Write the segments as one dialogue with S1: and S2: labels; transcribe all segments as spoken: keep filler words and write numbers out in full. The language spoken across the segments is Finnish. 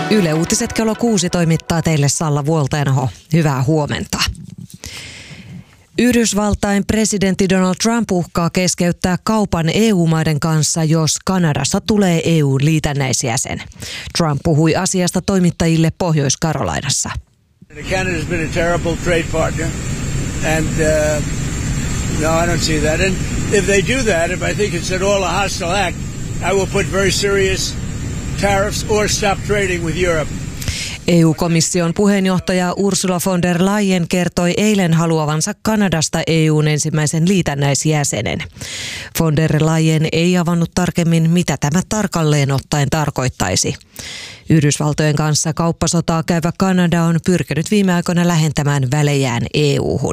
S1: Yle Uutiset kello kuusi toimittaa teille Salla Vuolteenaho. Hyvää huomenta. Yhdysvaltain presidentti Donald Trump uhkaa keskeyttää kaupan E U-maiden kanssa, jos Kanadasta tulee E U-liitännäisjäsen. Trump puhui asiasta toimittajille Pohjois-Carolinassa.
S2: Canada has been a terrible trade partner, and uh, no, I don't see that. And if they do that, if I think it's at all a hostile act, I will put very serious tariffs or stop trading with Europe.
S1: E U-komission puheenjohtaja Ursula von der Leyen kertoi eilen haluavansa Kanadasta E U:n ensimmäisen liitännäisjäsenen. Von der Leyen ei avannut tarkemmin, mitä tämä tarkalleen ottaen tarkoittaisi. Yhdysvaltojen kanssa kauppasotaa käyvä Kanada on pyrkinyt viime aikoina lähentämään välejään E U:hun.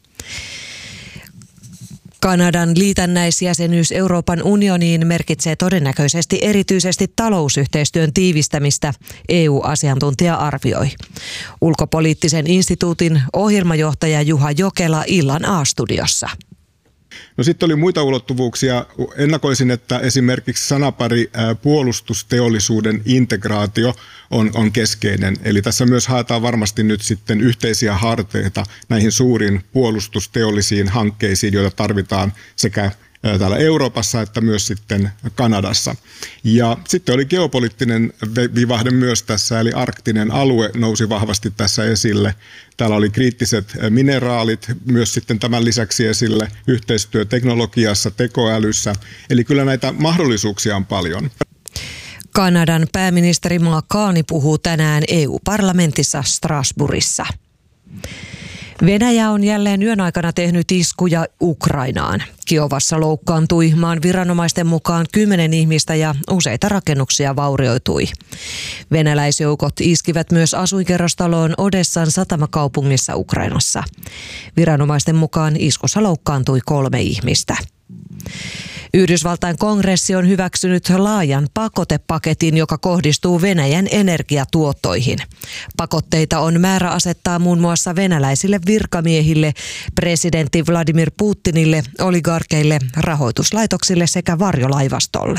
S1: Kanadan liitännäisjäsenyys Euroopan unioniin merkitsee todennäköisesti erityisesti talousyhteistyön tiivistämistä, E U-asiantuntija arvioi. Ulkopoliittisen instituutin ohjelmajohtaja Juha Jokela illan A-studiossa.
S3: No sitten oli muita ulottuvuuksia. Ennakoisin, että esimerkiksi sanapari puolustusteollisuuden integraatio on, on keskeinen. Eli tässä myös haetaan varmasti nyt sitten yhteisiä harteita näihin suuriin puolustusteollisiin hankkeisiin, joita tarvitaan sekä täällä Euroopassa että myös sitten Kanadassa. Ja sitten oli geopoliittinen vivahde myös tässä, eli arktinen alue nousi vahvasti tässä esille. Täällä oli kriittiset mineraalit myös sitten tämän lisäksi esille, yhteistyö teknologiassa, tekoälyssä. Eli kyllä näitä mahdollisuuksia on paljon.
S1: Kanadan pääministeri Mark Carney puhuu tänään E U-parlamentissa Strasbourgissa. Venäjä on jälleen yön aikana tehnyt iskuja Ukrainaan. Kiovassa loukkaantui maan viranomaisten mukaan kymmenen ihmistä ja useita rakennuksia vaurioitui. Venäläisjoukot iskivät myös asuinkerrostaloon Odessan satamakaupungissa Ukrainassa. Viranomaisten mukaan iskussa loukkaantui kolme ihmistä. Yhdysvaltain kongressi on hyväksynyt laajan pakotepaketin, joka kohdistuu Venäjän energiatuottoihin. Pakotteita on määrä asettaa muun muassa venäläisille virkamiehille, presidentti Vladimir Putinille, oligarkeille, rahoituslaitoksille sekä varjolaivastolle.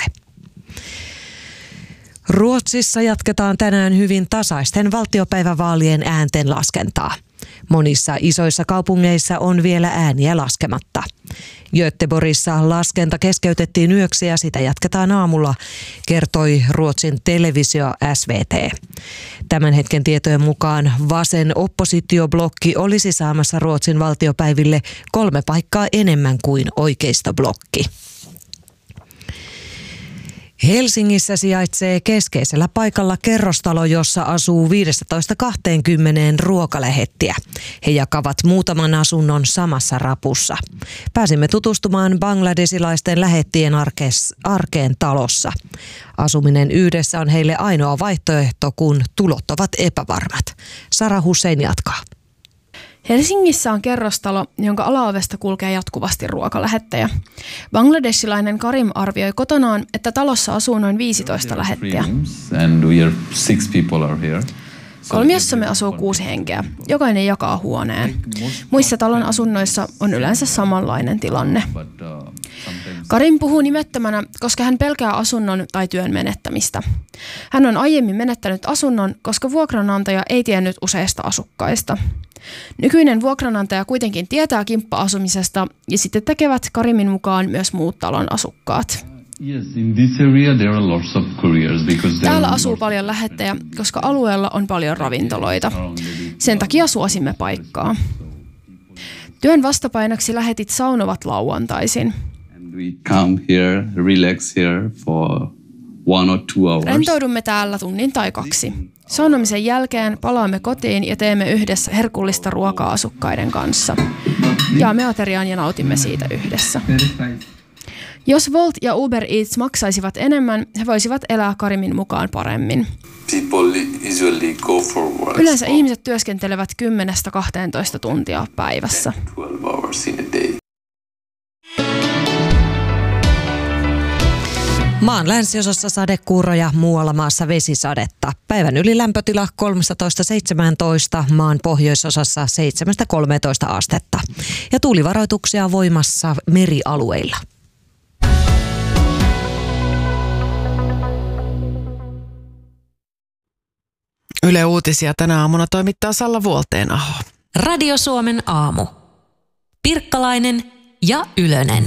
S1: Ruotsissa jatketaan tänään hyvin tasaisten valtiopäivävaalien äänten laskentaa. Monissa isoissa kaupungeissa on vielä ääniä laskematta. Göteborgissa laskenta keskeytettiin yöksi ja sitä jatketaan aamulla, kertoi Ruotsin televisio S V T. Tämän hetken tietojen mukaan vasen oppositioblokki olisi saamassa Ruotsin valtiopäiville kolme paikkaa enemmän kuin oikeistoblokki. Helsingissä sijaitsee keskeisellä paikalla kerrostalo, jossa asuu viisitoista kaksikymmentä ruokalähettiä. He jakavat muutaman asunnon samassa rapussa. Pääsimme tutustumaan bangladesilaisten lähettien arkeen, arkeen talossa. Asuminen yhdessä on heille ainoa vaihtoehto, kun tulot ovat epävarmat. Sara Hussein jatkaa.
S4: Helsingissä on kerrostalo, jonka alaovesta kulkee jatkuvasti ruokalähettejä. Bangladesilainen Karim arvioi kotonaan, että talossa asuu noin viisitoista lähettiä. Kolmiossamme asuu kuusi henkeä. Jokainen jakaa huoneen. Muissa talon asunnoissa on yleensä samanlainen tilanne. Karim puhuu nimettömänä, koska hän pelkää asunnon tai työn menettämistä. Hän on aiemmin menettänyt asunnon, koska vuokranantaja ei tiennyt useista asukkaista. Nykyinen vuokranantaja kuitenkin tietää kimppa-asumisesta ja sitten tekevät Karimin mukaan myös muut talon asukkaat. Täällä asuu paljon lähettejä, koska alueella on paljon ravintoloita. Sen takia suosimme paikkaa. Työn vastapainoksi lähetit saunovat lauantaisin. Rentoudumme täällä tunnin tai kaksi. Saunomisen jälkeen palaamme kotiin ja teemme yhdessä herkullista ruokaa asukkaiden kanssa. Jaamme ateriaan ja nautimme siitä yhdessä. Jos Wolt ja Uber Eats maksaisivat enemmän, he voisivat elää Karimin mukaan paremmin. Yleensä ihmiset työskentelevät kymmenestä kahteentoista tuntia päivässä.
S1: Maan länsiosassa sadekuuroja, muualla maassa vesisadetta. Päivän ylilämpötila kolmetoista seitsemäntoista, maan pohjoisosassa seitsemästä kolmeentoista astetta. Ja tuulivaroituksia voimassa merialueilla.
S5: Yle Uutisia tänä aamuna toimittaa Salla Vuolteenaho.
S1: Radio Suomen aamu. Pirkkalainen ja Ylönen.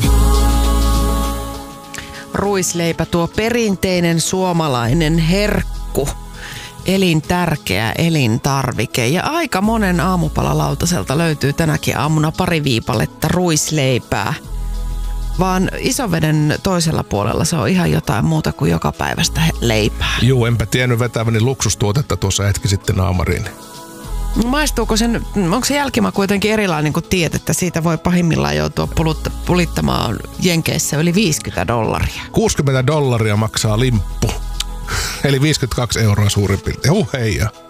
S5: Ruisleipä, tuo perinteinen suomalainen herkku. Elintärkeä elintarvike. Ja aika monen aamupalalautaselta löytyy tänäkin aamuna pari viipaletta ruisleipää. Vaan Isoveden toisella puolella se on ihan jotain muuta kuin jokapäiväistä leipää.
S6: Juu, enpä tiennyt vetäväni luksustuotetta tuossa hetki sitten naamariin.
S5: Maistuuko sen, onko se jälkimä kuitenkin erilainen kuin tiedät, että siitä voi pahimmillaan joutua pulittamaan Jenkeissä yli viisikymmentä dollaria?
S6: kuusikymmentä dollaria maksaa limppu. Eli viisikymmentäkaksi euroa suurin piirtein. Huh heija.